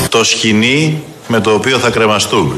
το σκοινί με το οποίο θα κρεμαστούμε.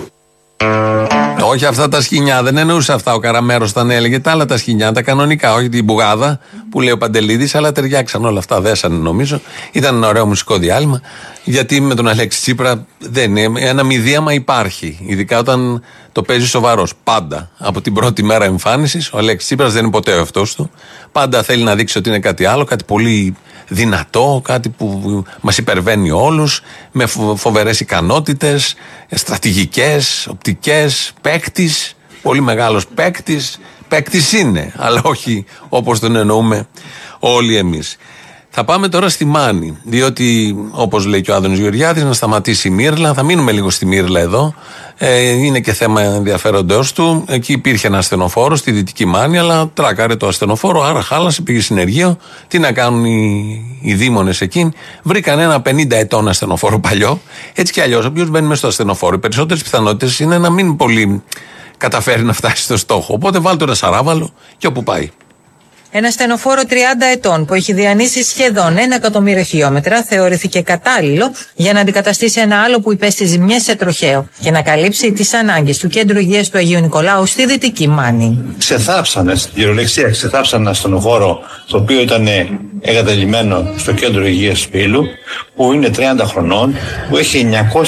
Όχι αυτά τα σκοινιά, δεν εννοούσε αυτά ο Καραμέρος όταν έλεγε τα άλλα τα σκοινιά, τα κανονικά, όχι την μπουγάδα που λέει ο Παντελίδης, αλλά ταιριάξαν όλα αυτά, δέσανε νομίζω. Ήταν ένα ωραίο μουσικό διάλειμμα, γιατί με τον Αλέξη Τσίπρα δεν είναι, ένα μηδίαμα υπάρχει, ειδικά όταν το παίζει σοβαρός. Πάντα, από την πρώτη μέρα εμφάνισης, ο Αλέξης Τσίπρας δεν είναι ποτέ ο εαυτός του. Πάντα θέλει να δείξει ότι είναι κάτι άλλο, κάτι πολύ δυνατό, κάτι που μας υπερβαίνει όλους, με φοβερές ικανότητες, στρατηγικές, οπτικές, παίκτης, πολύ μεγάλος παίκτης. Παίκτης είναι, αλλά όχι όπως τον εννοούμε όλοι εμείς. Θα πάμε τώρα στη Μάνη, διότι όπως λέει και ο Άδωνης Γεωργιάδης, να σταματήσει η Μύρλα. Θα μείνουμε λίγο στη Μύρλα εδώ. Είναι και θέμα ενδιαφέροντος του. Εκεί υπήρχε ένα ασθενοφόρο στη Δυτική Μάνη, αλλά τράκαρε το ασθενοφόρο, άρα χάλασε, πήγε συνεργείο. Τι να κάνουν οι δήμονες εκεί? Βρήκαν ένα 50 ετών ασθενοφόρο παλιό. Έτσι κι αλλιώς, όποιος μπαίνει μέσα στο ασθενοφόρο, οι περισσότερες πιθανότητες είναι να μην πολύ καταφέρει να φτάσει στο στόχο. Οπότε βάλτε ένα σαράβαλο και όπου πάει. Ένα ασθενοφόρο 30 ετών που έχει διανύσει σχεδόν 1 εκατομμύριο χιλιόμετρα θεωρήθηκε κατάλληλο για να αντικαταστήσει ένα άλλο που υπέστη ζημιές σε τροχαίο και να καλύψει τις ανάγκες του Κέντρου Υγείας του Αγίου Νικολάου στη Δυτική Μάνη. Ξεθάψανε, στην κυριολεξία, ξεθάψανε ένα ασθενοφόρο το οποίο ήταν εγκαταλειμμένο στο Κέντρο Υγείας Πύλου, που είναι 30 χρονών, που έχει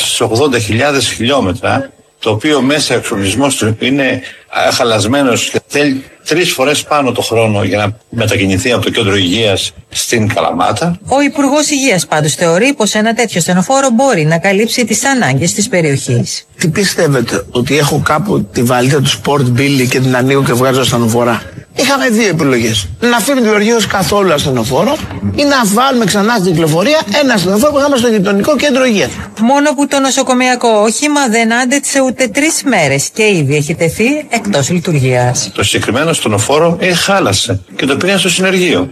980.000 χιλιόμετρα, το οποίο μέσα ο εξοπλισμός του είναι χαλασμένος και θέλει 3 φορές πάνω το χρόνο για να μετακινηθεί από το Κέντρο Υγείας στην Καλαμάτα. Ο Υπουργός Υγείας πάντως θεωρεί πως ένα τέτοιο ασθενοφόρο μπορεί να καλύψει τις ανάγκες της περιοχής. Τι πιστεύετε, ότι έχω κάπου τη βαλίτσα του Sport Billy και την ανοίγω και βγάζω ασθενοφορά? Είχαμε 2 επιλογές. Να φύγουμε τη λειτουργία ως καθόλου ασθενοφόρο ή να βάλουμε ξανά στην κυκλοφορία ένα ασθενοφόρο που είχαμε στο γειτονικό Κέντρο Υγείας. Μόνο που το νοσοκομειακό όχημα δεν άντεξε ούτε 3 μέρες και ήδη έχει τεθεί εκτός λειτουργίας. Το συγκεκριμένο ασθενοφόρο χάλασε και το πήγαν στο συνεργείο.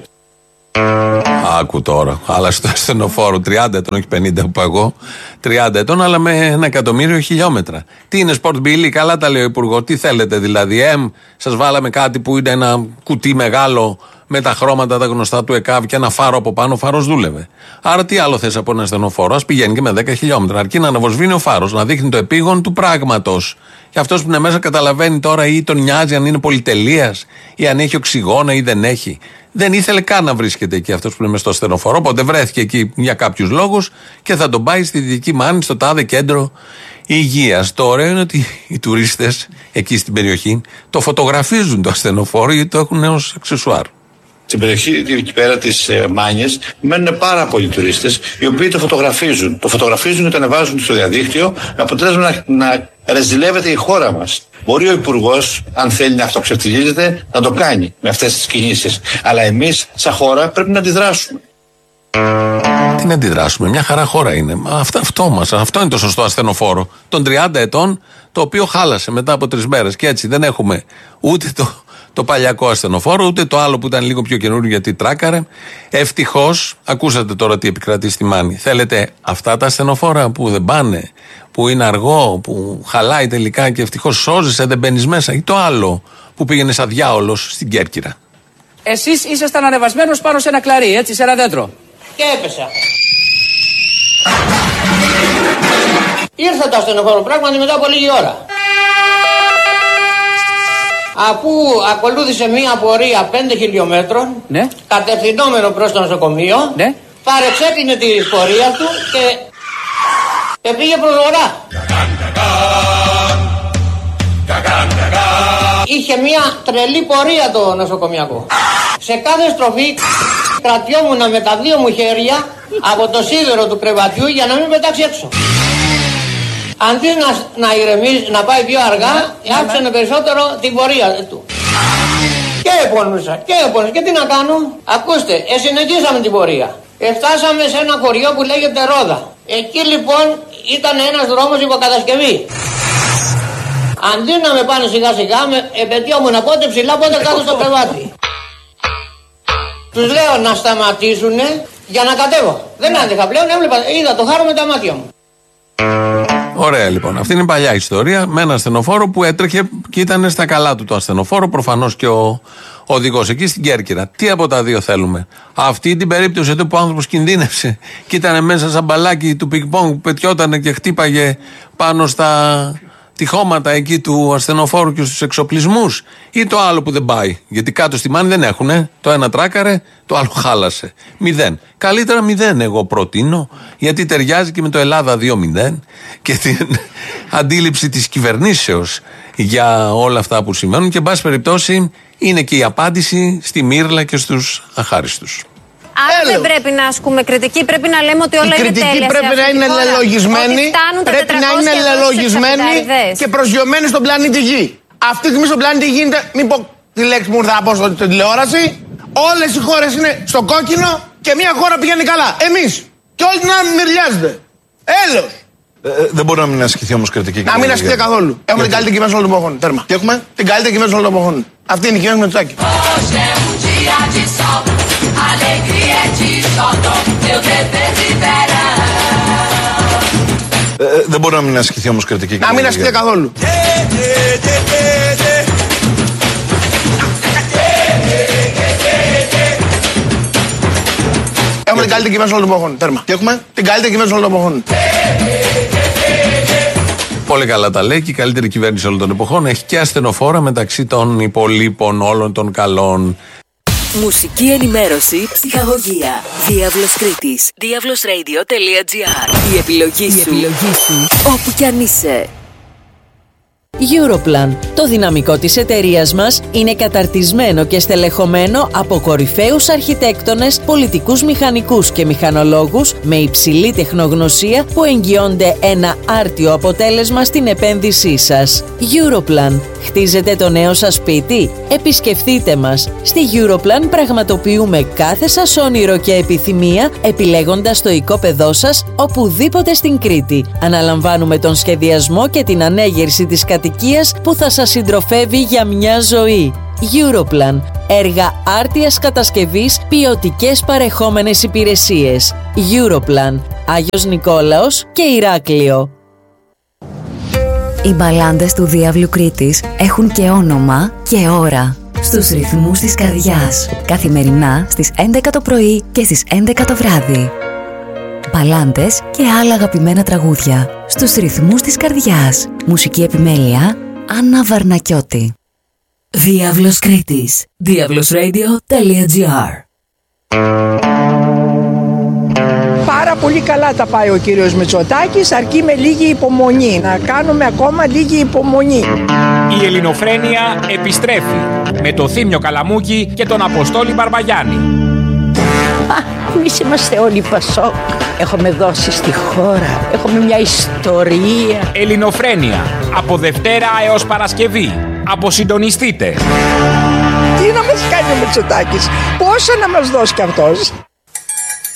Άκου τώρα, χάλασε το ασθενοφόρο 30 ετών, όχι 50 που είπα εγώ, 30 ετών, αλλά με 1 εκατομμύριο χιλιόμετρα. Τι είναι Sport Billy? Καλά τα λέει ο Υπουργός. Τι θέλετε δηλαδή? Σας βάλαμε κάτι που είναι ένα κουτί μεγάλο με τα χρώματα τα γνωστά του ΕΚΑΒ και ένα φάρο από πάνω. Ο φάρος δούλευε. Άρα τι άλλο θες από ένα ασθενοφόρο? Ας πηγαίνει και με 10 χιλιόμετρα. Αρκεί να αναβοσβήνει ο φάρος, να δείχνει το επίγον του πράγματος. Και αυτός που είναι μέσα καταλαβαίνει τώρα ή τον νοιάζει αν είναι πολυτελείας ή αν έχει οξυγόνα ή δεν έχει. Δεν ήθελε καν να βρίσκεται εκεί αυτός που είναι μέσα στο ασθενοφόρο. Οπότε βρέθηκε εκεί για κάποιους λόγους και θα τον πάει στη Δυτική Μάνη, στο τάδε Κέντρο Υγείας. Το ωραίο είναι ότι οι τουρίστες εκεί στην περιοχή το φωτογραφίζουν το ασθενοφόρο, γιατί το έχουν ως αξεσουάρ. Στην περιοχή εκεί πέρα της Μάνιας μένουν πάρα πολλοί τουρίστες, οι οποίοι το φωτογραφίζουν. Το φωτογραφίζουν και το ανεβάζουν στο διαδίκτυο, με αποτέλεσμα να ρεζιλεύεται η χώρα μας. Μπορεί ο Υπουργός, αν θέλει να αυτοξευτιλίζεται, να το κάνει με αυτές τις κινήσεις. Αλλά εμείς, σαν χώρα, πρέπει να αντιδράσουμε. Τι να αντιδράσουμε, μια χαρά χώρα είναι. Αυτό είναι το σωστό ασθενοφόρο των 30 ετών, το οποίο χάλασε μετά από 3 μέρες. Και έτσι δεν έχουμε ούτε το παλιακό ασθενοφόρο, ούτε το άλλο που ήταν λίγο πιο καινούριο γιατί τράκαρε. Ευτυχώς, ακούσατε τώρα τι επικρατεί στη Μάνη. Θέλετε αυτά τα ασθενοφόρα που δεν πάνε, που είναι αργό, που χαλάει τελικά και ευτυχώς σώζεσαι, δεν μπαίνεις μέσα, ή το άλλο που πήγαινε σαν διάολος στην Κέρκυρα? Εσείς ήσασταν ανεβασμένος πάνω σε ένα κλαρί, έτσι, σε ένα δέντρο. Και έπεσα. Ήρθε το ασθενοφόρο πράγματι μετά από λίγη ώρα. Αφού ακολούθησε μία πορεία 5 χιλιόμετρων, ναι, κατευθυνόμενο προς το νοσοκομείο, ναι, παρεξέκλεινε τη πορεία του και πήγε προς βορρά. Είχε μία τρελή πορεία το νοσοκομιακό. Σε κάθε στροφή κρατιόμουν με τα 2 μου χέρια από το σίδερο του κρεβατιού για να μην πετάξει έξω. Αντί να ηρεμήσει, να πάει πιο αργά, άφησανε περισσότερο την πορεία του. Και επώνυσα, και τι να κάνω? Ακούστε, συνεχίσαμε την πορεία. Φτάσαμε σε ένα χωριό που λέγεται Ρόδα. Εκεί λοιπόν ήταν ένας δρόμος υποκατασκευή. Αντί να με πάνε σιγά σιγά, επαιτειόμουν πότε ψηλά, πότε κάτω στο κρεβάτι. Τους λέω να σταματήσουνε για να κατέβω. Δεν άντεχα πλέον, είδα το χάρο με τα μάτια μου. Ωραία λοιπόν. Αυτή είναι η παλιά ιστορία με ένα ασθενοφόρο που έτρεχε και ήταν στα καλά του το ασθενοφόρο. Προφανώς και ο οδηγός εκεί στην Κέρκυρα. Τι από τα δύο θέλουμε? Αυτή την περίπτωση εδώ που ο άνθρωπος κινδύνευσε και ήταν μέσα σαν μπαλάκι του πινκ-πονγκ που πετιότανε και χτύπαγε πάνω στα τυχώματα εκεί του ασθενοφόρου και στους εξοπλισμούς, ή το άλλο που δεν πάει? Γιατί κάτω στη μάνη δεν έχουνε. Το ένα τράκαρε, το άλλο χάλασε. 0. Καλύτερα 0 εγώ προτείνω, γιατί ταιριάζει και με το Ελλάδα 2-0 και την αντίληψη της κυβερνήσεως για όλα αυτά που συμβαίνουν, και εν πάση περιπτώσει είναι και η απάντηση στη μύρλα και στους αχάριστους. Αν δεν πρέπει να ασκούμε κριτική, πρέπει να λέμε ότι όλα είναι τέλεια. Η κριτική πρέπει να είναι λελογισμένη, πρέπει να είναι λελογισμένη και προσγειωμένη στον πλανήτη Γη. Αυτή τη στιγμή στον πλανήτη Γη γίνεται, μην πω τη λέξη που ήρθα να πω στην τηλεόραση, όλες οι χώρες είναι στο κόκκινο και μια χώρα πηγαίνει καλά. Εμείς. Και όλοι την άλλη μυριάζεται. Έλεος. Δεν μπορεί να μην ασκηθεί όμως κριτική. Να μην ασκηθεί καθόλου. Έχουμε την καλύτερη κυβέρνηση όλων των εποχών. Τέρμα. Τι έχουμε? Την καλύτερη κυβέρνηση όλων των εποχών. Αυτή είναι η κυβέρνηση Μητσοτάκη. Δεν μπορεί να μην ασκηθεί όμως κριτική. Να μην ασκηθεί καθόλου. Έχουμε την καλύτερη κυβέρνηση όλων των εποχών. Τέρμα. Τι έχουμε? Την καλύτερη κυβέρνηση όλων των εποχών. Πολύ καλά τα λέει, και η καλύτερη κυβέρνηση όλων των εποχών έχει και ασθενοφόρα μεταξύ των υπολείπων όλων των καλών. Μουσική ενημέρωση, ψυχαγωγία. Διάβλος Κρήτης. Diablosradio.gr. Η επιλογή σου όπου κι αν είσαι. Europlan. Το δυναμικό της εταιρείας μας είναι καταρτισμένο και στελεχωμένο από κορυφαίους αρχιτέκτονες, πολιτικούς μηχανικούς και μηχανολόγους με υψηλή τεχνογνωσία που εγγυώνται ένα άρτιο αποτέλεσμα στην επένδυσή σας. Europlan. Χτίζετε το νέο σας σπίτι? Επισκεφτείτε μας. Στη Europlan πραγματοποιούμε κάθε σας όνειρο και επιθυμία, επιλέγοντας το οικόπεδό σας οπουδήποτε στην Κρήτη. Αναλαμβάνουμε τον σχεδιασμό και την ανέγερση της κατοικίας που θα σας συντροφεύει για μια ζωή. Europlan. Έργα άρτιας κατασκευής, ποιοτικές παρεχόμενες υπηρεσίες. Europlan. Άγιος Νικόλαος και Ηράκλειο. Οι μπαλάντες του Διάβλου Κρήτης έχουν και όνομα και ώρα. Στους ρυθμούς της καρδιάς. Καθημερινά στις 11 το πρωί και στις 11 το βράδυ. Μπαλάντες και άλλα αγαπημένα τραγούδια. Στους ρυθμούς της καρδιάς. Μουσική επιμέλεια Άννα Βαρνακιώτη. Διάβλος Κρήτης. Diablosradio.gr. Πάρα πολύ καλά τα πάει ο κύριος Μητσοτάκης, αρκεί με λίγη υπομονή. Να κάνουμε ακόμα λίγη υπομονή. Η ελληνοφρένεια επιστρέφει με το Θήμιο Καλαμούκη και τον Αποστόλη Μπαρμπαγιάννη. Εμείς είμαστε όλοι Πασόκ. Έχουμε δώσει στη χώρα. Έχουμε μια ιστορία. Ελληνοφρένεια. Από Δευτέρα έως Παρασκευή. Αποσυντονιστείτε. Τι να μας κάνει ο Μητσοτάκης? Πόσα να μας δώσει κι αυτός?